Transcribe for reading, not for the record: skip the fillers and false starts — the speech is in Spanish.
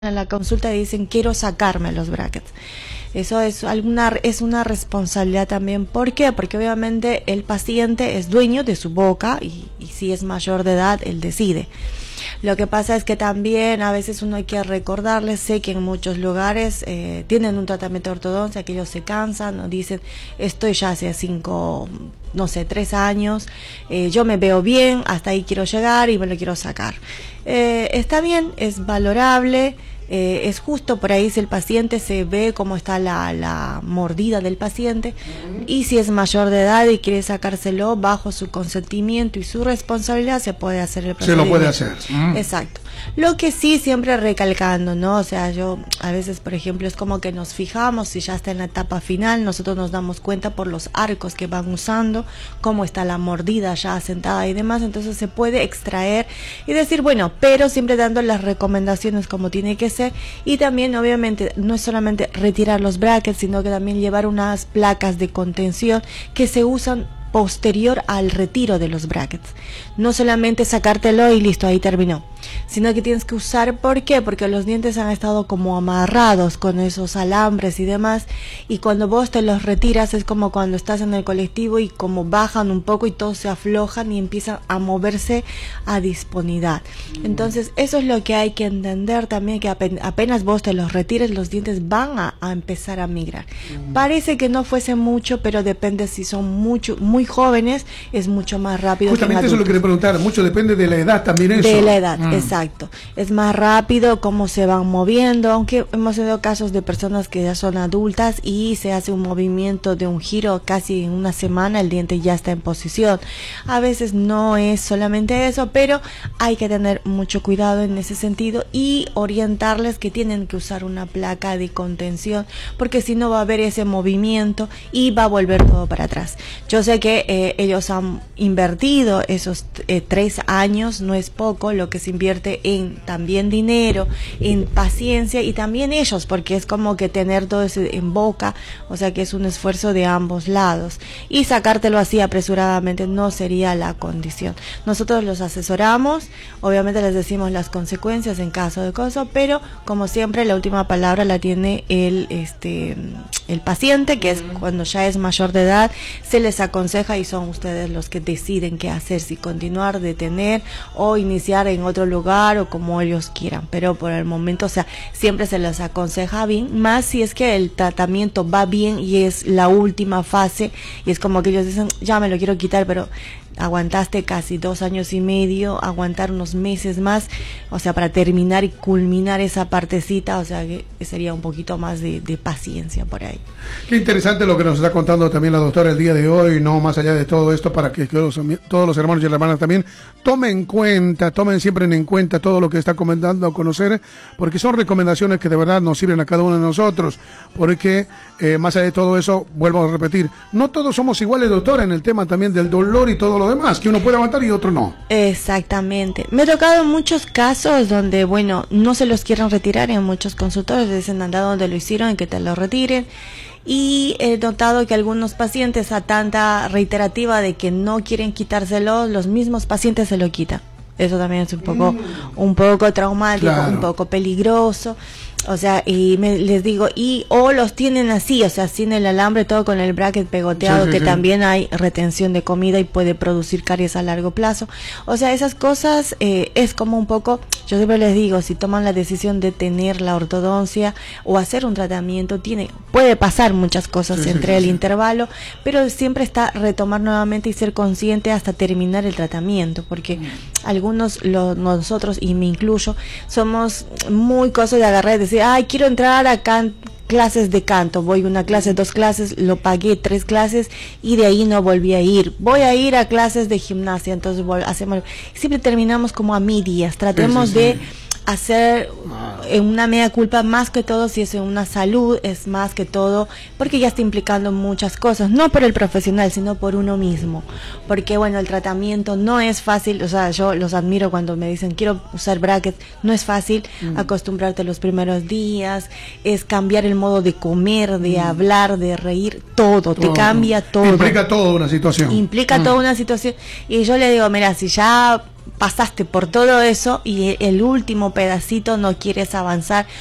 a la consulta y dicen quiero sacarme los brackets. Eso es una responsabilidad también. ¿Por qué? Porque obviamente el paciente es dueño de su boca y si es mayor de edad, él decide. Lo que pasa es que también a veces uno hay que recordarles, sé que en muchos lugares tienen un tratamiento de ortodoncia, que ellos se cansan o dicen, estoy ya hace 3 años, yo me veo bien, hasta ahí quiero llegar y me lo quiero sacar. Está bien, es valorable. Es justo por ahí si el paciente se ve cómo está la mordida del paciente y si es mayor de edad y quiere sacárselo bajo su consentimiento y su responsabilidad, se puede hacer el procedimiento. Se lo puede hacer. Exacto. Lo que sí, siempre recalcando, ¿no? O sea, yo a veces, por ejemplo, es como que nos fijamos si ya está en la etapa final, nosotros nos damos cuenta por los arcos que van usando, cómo está la mordida ya asentada y demás, entonces se puede extraer y decir, bueno, pero siempre dando las recomendaciones como tiene que ser. Y también obviamente no es solamente retirar los brackets, sino que también llevar unas placas de contención que se usan posterior al retiro de los brackets. No solamente sacártelo y listo, ahí terminó, sino que tienes que usar, ¿por qué? Porque los dientes han estado como amarrados con esos alambres y demás, y cuando vos te los retiras es como cuando estás en el colectivo y como bajan un poco y todos se aflojan y empiezan a moverse a disponidad. Entonces eso es lo que hay que entender también, que apenas vos te los retires, los dientes van a empezar a migrar. Parece que no fuese mucho, pero depende si son muy jóvenes, es mucho más rápido. Justamente eso lo quería preguntar, mucho depende de la edad también eso. De la edad, exacto. Es más rápido cómo se van moviendo, aunque hemos tenido casos de personas que ya son adultas y se hace un movimiento de un giro casi en una semana, el diente ya está en posición. A veces no es solamente eso, pero hay que tener mucho cuidado en ese sentido y orientarles que tienen que usar una placa de contención, porque si no va a haber ese movimiento y va a volver todo para atrás. Yo sé que ellos han invertido esos 3 años, no es poco lo que se invierte en también dinero, en paciencia y también ellos, porque es como que tener todo eso en boca, o sea que es un esfuerzo de ambos lados y sacártelo así apresuradamente no sería la condición. Nosotros los asesoramos, obviamente les decimos las consecuencias en caso de cosa, pero como siempre la última palabra la tiene el paciente, que es cuando ya es mayor de edad, se les aconseja y son ustedes los que deciden qué hacer, si continuar, detener o iniciar en otro lugar o como ellos quieran, pero por el momento, o sea, siempre se les aconseja bien, más si es que el tratamiento va bien y es la última fase y es como que ellos dicen, ya me lo quiero quitar, pero aguantaste casi 2 años y medio, aguantar unos meses más, o sea, para terminar y culminar esa partecita, o sea, que sería un poquito más de paciencia por ahí. Qué interesante lo que nos está contando también la doctora el día de hoy, no más allá de todo esto, para que todos los hermanos y hermanas también tomen siempre en cuenta todo lo que está comentando a conocer, porque son recomendaciones que de verdad nos sirven a cada uno de nosotros, porque más allá de todo eso, vuelvo a repetir, no todos somos iguales, doctora, en el tema también del dolor y todo lo demás, que uno puede aguantar y otro no. Exactamente. Me ha tocado muchos casos donde, bueno, no se los quieren retirar, en muchos consultorios dicen anda donde lo hicieron y que te lo retiren. Y he notado que algunos pacientes a tanta reiterativa de que no quieren quitárselo, los mismos pacientes se lo quitan. Eso también es un poco traumático, claro, un poco peligroso. O sea, y les digo, o los tienen así, o sea, sin el alambre, todo con el bracket pegoteado, sí. También hay retención de comida y puede producir caries a largo plazo. O sea, esas cosas es como un poco, yo siempre les digo, si toman la decisión de tener la ortodoncia o hacer un tratamiento, puede pasar muchas cosas entre el intervalo, pero siempre está retomar nuevamente y ser consciente hasta terminar el tratamiento, porque nosotros, y me incluyo, somos muy cosas de agarrar y decir, ay, quiero entrar a clases de canto, voy a una clase, 2 clases, lo pagué 3 clases y de ahí no volví a ir, voy a ir a clases de gimnasia, entonces siempre terminamos como a medias, tratemos de hacer una mea culpa, más que todo si es en una salud, es más que todo porque ya está implicando muchas cosas, no por el profesional sino por uno mismo, porque bueno, el tratamiento no es fácil, o sea, yo los admiro cuando me dicen quiero usar brackets, no es fácil acostumbrarte los primeros días, es cambiar el modo de comer, de hablar, de reír, todo, te cambia todo, implica toda una situación, toda una situación, y yo le digo, mira, si ya pasaste por todo eso y el último pedacito no quieres avanzar